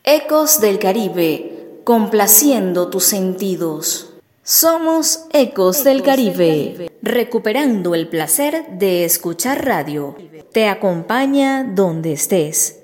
Ecos del Caribe, complaciendo tus sentidos. Somos Ecos del Caribe, recuperando el placer de escuchar radio. Te acompaña donde estés.